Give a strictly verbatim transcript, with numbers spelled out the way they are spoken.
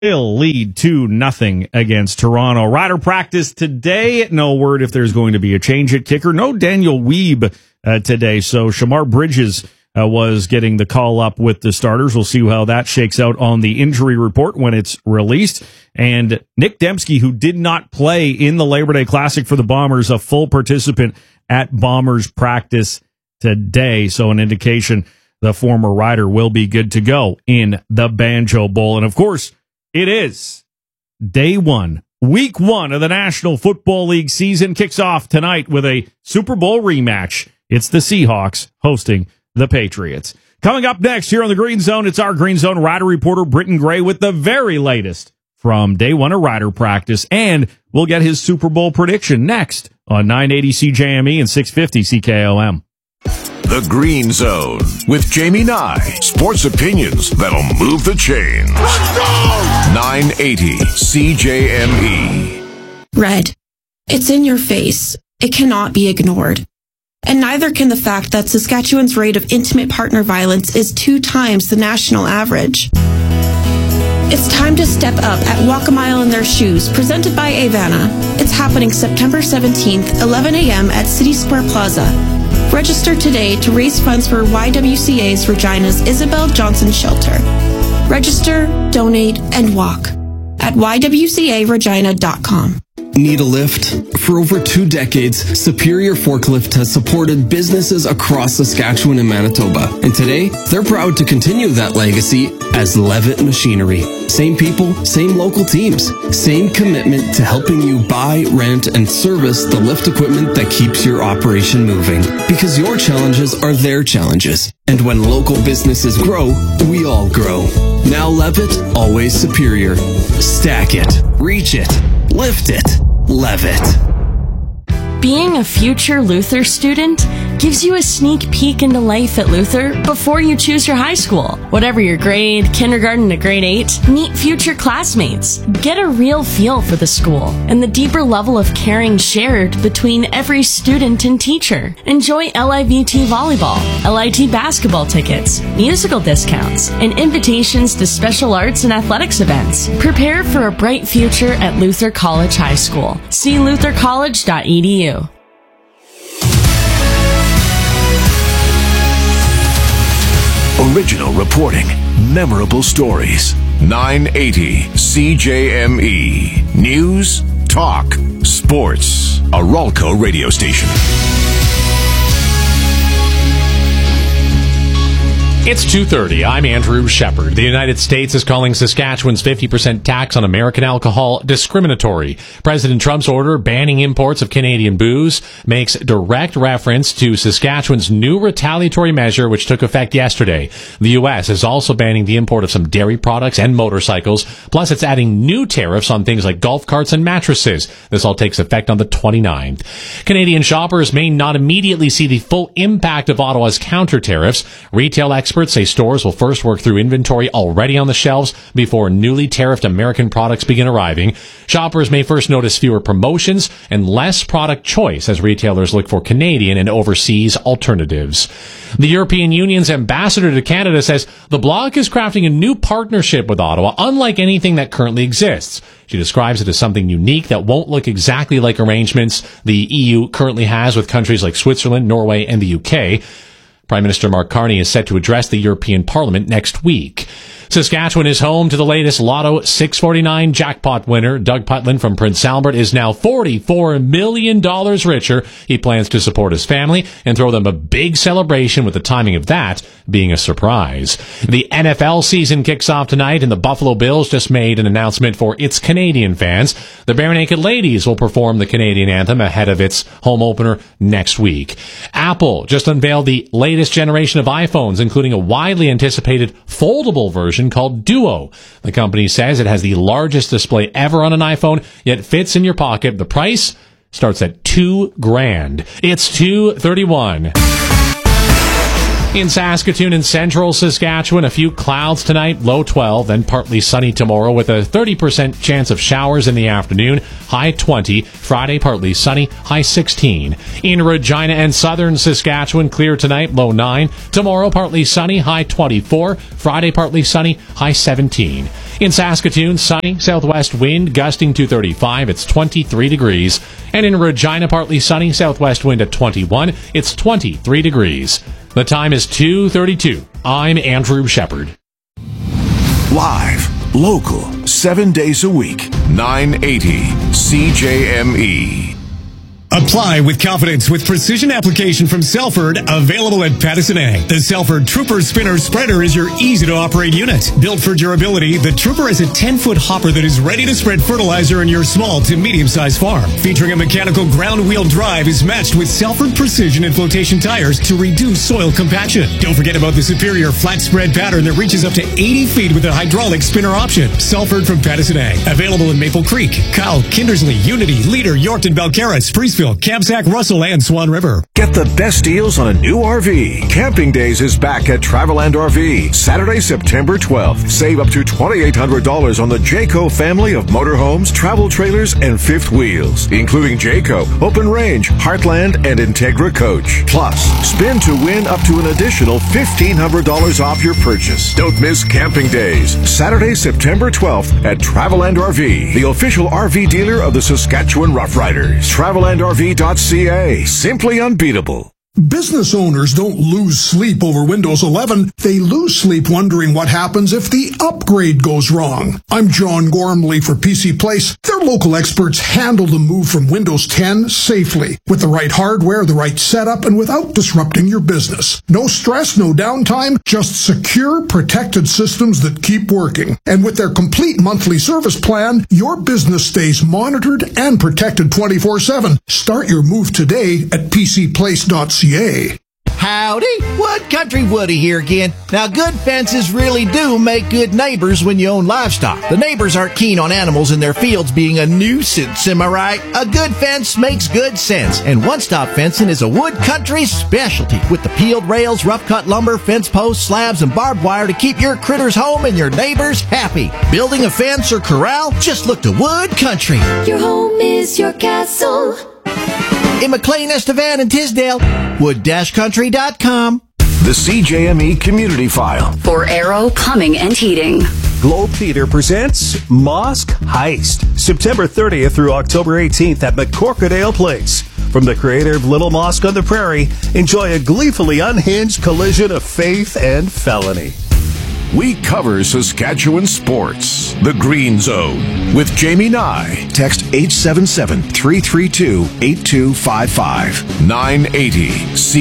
They'll lead two nothing against Toronto. Rider practice today. No word if there's going to be a change at kicker. No Daniel Weeb uh, today. So Shamar Bridges uh, was getting the call up with the starters. We'll see how that shakes out on the injury report when it's released. And Nick Dembski, who did not play in the Labor Day Classic for the Bombers, a full participant at Bombers practice today. So an indication the former Rider will be good to go in the Banjo Bowl. And of course, it is day one, week one of the National Football League season. Kicks off tonight with a Super Bowl rematch. It's the Seahawks hosting the Patriots. Coming up next here on the Green Zone, it's our Green Zone Rider reporter, Britton Gray, with the very latest from day one of Rider practice. And we'll get his Super Bowl prediction next on nine eighty C J M E and six fifty C K O M. The Green Zone with Jamie Nye. Sports opinions that'll move the chains. Let's go! nine eighty C J M E. Red. It's in your face. It cannot be ignored. And neither can the fact that Saskatchewan's rate of intimate partner violence is two times the national average. It's time to step up at Walk a Mile in Their Shoes, presented by Avana. It's happening September seventeenth, eleven a.m. at City Square Plaza. Register today to raise funds for Y W C A's Regina's Isabel Johnson Shelter. Register, donate, and walk at y w c a regina dot com. Need a lift? For over two decades, Superior Forklift has supported businesses across Saskatchewan and Manitoba. And today, they're proud to continue that legacy as Levitt Machinery. Same people, same local teams, same commitment to helping you buy, rent, and service the lift equipment that keeps your operation moving. Because your challenges are their challenges. And when local businesses grow, we all grow. Now Levitt, always superior. Stack it, reach it, lift it, Levitt. Being a future Luther student gives you a sneak peek into life at Luther before you choose your high school. Whatever your grade, kindergarten to grade eight, meet future classmates. Get a real feel for the school and the deeper level of caring shared between every student and teacher. Enjoy L I V T volleyball, L I T basketball tickets, musical discounts, and invitations to special arts and athletics events. Prepare for a bright future at Luther College High School. See luther college dot e d u. Original reporting, memorable stories. nine eighty C J M E. News, talk, sports. A Ralco radio station. It's two thirty. I'm Andrew Shepard. The United States is calling Saskatchewan's fifty percent tax on American alcohol discriminatory. President Trump's order banning imports of Canadian booze makes direct reference to Saskatchewan's new retaliatory measure, which took effect yesterday. The U S is also banning the import of some dairy products and motorcycles. Plus, it's adding new tariffs on things like golf carts and mattresses. This all takes effect on the twenty-ninth. Canadian shoppers may not immediately see the full impact of Ottawa's counter tariffs. Retail experts Experts say stores will first work through inventory already on the shelves before newly tariffed American products begin arriving. Shoppers may first notice fewer promotions and less product choice as retailers look for Canadian and overseas alternatives. The European Union's ambassador to Canada says the bloc is crafting a new partnership with Ottawa, unlike anything that currently exists. She describes it as something unique that won't look exactly like arrangements the E U currently has with countries like Switzerland, Norway, and the U K. Prime Minister Mark Carney is set to address the European Parliament next week. Saskatchewan is home to the latest Lotto six forty-nine jackpot winner. Doug Putland from Prince Albert is now forty-four million dollars richer. He plans to support his family and throw them a big celebration, with the timing of that being a surprise. The N F L season kicks off tonight, and the Buffalo Bills just made an announcement for its Canadian fans. The Bare Naked Ladies will perform the Canadian anthem ahead of its home opener next week. Apple just unveiled the latest generation of iPhones, including a widely anticipated foldable version called Duo. The company says it has the largest display ever on an iPhone, yet fits in your pocket. The price starts at two grand. It's two thirty-one. In Saskatoon and central Saskatchewan, a few clouds tonight, low twelve, then partly sunny tomorrow with a thirty percent chance of showers in the afternoon, high twenty. Friday, partly sunny, high sixteen. In Regina and southern Saskatchewan, clear tonight, low nine. Tomorrow, partly sunny, high twenty-four. Friday, partly sunny, high seventeen. In Saskatoon, sunny, southwest wind gusting to thirty-five. It's twenty-three degrees. And in Regina, partly sunny, southwest wind at twenty-one. It's twenty-three degrees. The time is two thirty-two. I'm Andrew Shepard. Live, local, seven days a week, nine eighty C J M E. Apply with confidence with precision application from Selford, available at Patterson Ag. The Selford Trooper Spinner Spreader is your easy-to-operate unit. Built for durability, the Trooper has a ten-foot hopper that is ready to spread fertilizer in your small to medium-sized farm. Featuring a mechanical ground-wheel drive, is matched with Selford Precision and flotation tires to reduce soil compaction. Don't forget about the superior flat spread pattern that reaches up to eighty feet with a hydraulic spinner option. Selford from Patterson Ag. Available in Maple Creek, Kyle, Kindersley, Unity, Leader, Yorkton, Balcarres, Priestfield, Kamsack, Russell, and Swan River. Get the best deals on a new R V. Camping Days is back at Traveland R V. Saturday, September twelfth. Save up to twenty-eight hundred dollars on the Jayco family of motorhomes, travel trailers, and fifth wheels, including Jayco, Open Range, Heartland, and Integra Coach. Plus, spin to win up to an additional fifteen hundred dollars off your purchase. Don't miss Camping Days. Saturday, September twelfth at Traveland R V, the official R V dealer of the Saskatchewan Roughriders. Traveland R V dot C A. Simply unbeatable. Business owners don't lose sleep over Windows eleven. They lose sleep wondering what happens if the upgrade goes wrong. I'm John Gormley for P C Place. Their local experts handle the move from Windows ten safely, with the right hardware, the right setup, and without disrupting your business. No stress, no downtime, just secure, protected systems that keep working. And with their complete monthly service plan, your business stays monitored and protected twenty-four seven. Start your move today at P C place dot C A. Howdy, Wood Country Woody here again. Now, good fences really do make good neighbors when you own livestock. The neighbors aren't keen on animals in their fields being a nuisance, am I right? A good fence makes good sense, and One Stop Fencing is a Wood Country specialty with the peeled rails, rough-cut lumber, fence posts, slabs, and barbed wire to keep your critters home and your neighbors happy. Building a fence or corral? Just look to Wood Country. Your home is your castle. In McLean, Estevan, and Tisdale, wood dash country dot com. The C J M E Community File. For Arrow Plumbing and Heating. Globe Theater presents Mosque Heist, September thirtieth through October eighteenth at McCorkadale Place. From the creator of Little Mosque on the Prairie, enjoy a gleefully unhinged collision of faith and felony. We cover Saskatchewan sports. The Green Zone with Jamie Nye. Text eight seven seven, three three two, eight two five five. nine eighty C